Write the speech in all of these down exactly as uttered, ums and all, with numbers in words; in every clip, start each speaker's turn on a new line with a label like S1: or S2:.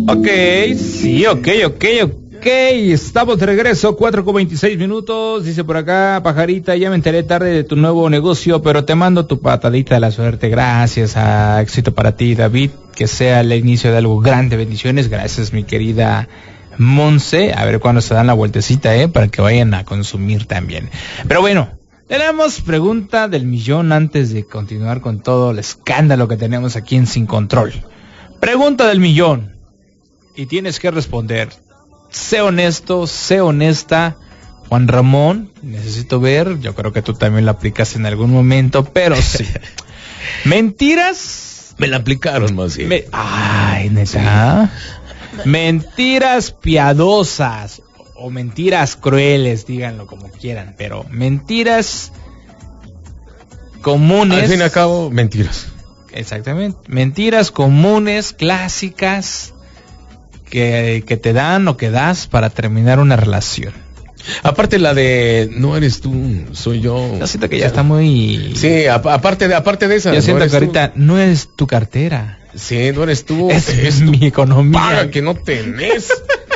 S1: Ok, sí, ok, ok, ok. Estamos de regreso, cuatro con veintiséis minutos. Dice por acá, Pajarita, ya me enteré tarde de tu nuevo negocio, pero te mando tu patadita de la suerte. Gracias, a éxito para ti, David. Que sea el inicio de algo grande. Bendiciones. Gracias, mi querida Monse. A ver cuándo se dan la vueltecita, eh, para que vayan a consumir también. Pero bueno, tenemos pregunta del millón antes de continuar con todo el escándalo que tenemos aquí en Sin Control. Pregunta del millón. Y tienes que responder. Sé honesto, sé honesta. Juan Ramón, necesito ver. Yo creo que tú también la aplicas en algún momento, pero sí. ¿Mentiras?
S2: Me la aplicaron más bien.
S1: Me... Ay, neta. Sí. Mentiras piadosas o mentiras crueles, díganlo como quieran, pero mentiras comunes.
S2: Al fin y al cabo, mentiras.
S1: Exactamente. Mentiras comunes, clásicas, que, que te dan o que das para terminar una relación.
S2: Aparte la de no eres tú, soy yo.
S1: Yo siento que ya está muy...
S2: Sí, a, aparte de aparte de esa.
S1: Yo siento
S2: no
S1: que ahorita tú. No es tu cartera.
S2: Sí, no eres tú.
S1: Es, es mi economía.
S2: Paga que no tenés.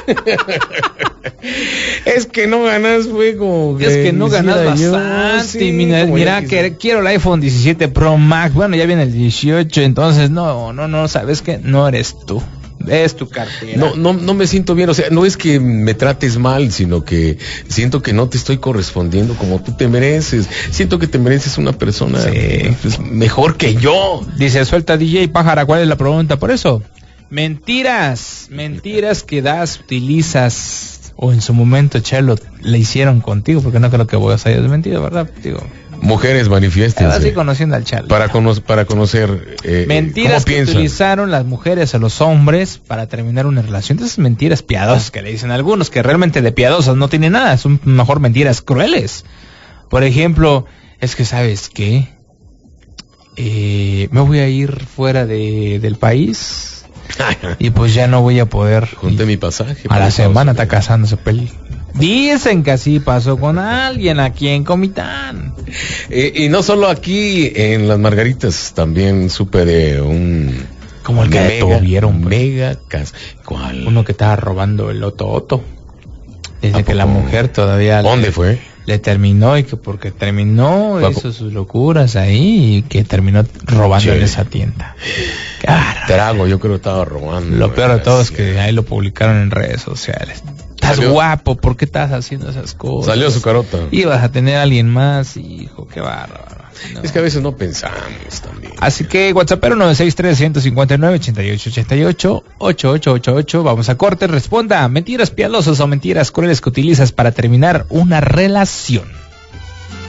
S2: Es que no ganas, güey, como
S1: que... Es que no ganas bastante. Sí, mira, mira que quiero el iPhone diecisiete Pro Max. Bueno, ya viene el dieciocho, entonces no, no, no, ¿sabes qué? No eres tú. Es tu cartera.
S2: No, no, no me siento bien, o sea, no es que me trates mal, sino que siento que no te estoy correspondiendo como tú te mereces. Siento que te mereces una persona sí. pues, mejor que yo.
S1: Dice, suelta D J Pájara, ¿cuál es la pregunta? Por eso, mentiras, mentiras que das, utilizas, o en su momento, Chelo, le hicieron contigo, porque no creo que vos hayas mentido, ¿verdad? Digo...
S2: Mujeres, manifiéstense.
S1: Así conociendo al Chalo.
S2: Para, cono- para conocer eh,
S1: mentiras que piensan. Utilizaron las mujeres a los hombres para terminar una relación. Entonces, mentiras piadosas que le dicen algunos, que realmente de piadosas no tienen nada. Son mejor mentiras crueles. Por ejemplo, es que, ¿sabes qué? Eh, me voy a ir fuera de, del país y pues ya no voy a poder.
S2: Junté mi pasaje.
S1: A la semana está casándose peli. Dicen que así pasó con alguien aquí en Comitán.
S2: Eh, y no solo aquí, en Las Margaritas también supe de un...
S1: Como el que mega,
S2: vieron pues. Mega cas... ¿Cuál?
S1: Uno que estaba robando el Otto Otto. Dice que la mujer todavía...
S2: ¿Dónde
S1: le,
S2: fue?
S1: Le terminó y que porque terminó Paco. Hizo sus locuras ahí y que terminó robando en esa tienda.
S2: Claro. Trago, yo creo que estaba robando.
S1: Lo peor de todo es que ahí lo publicaron en redes sociales. Estás Salió. Guapo, ¿por qué estás haciendo esas cosas?
S2: Salió su carota.
S1: Ibas a tener a alguien más, hijo, qué bárbaro. No.
S2: Es que a veces no pensamos también.
S1: Así que WhatsAppero nueve seis tres, uno cinco nueve, ocho ocho ocho ocho, ocho ocho ocho ocho. Vamos a corte, responda. Mentiras piadosas o mentiras crueles que utilizas para terminar una relación.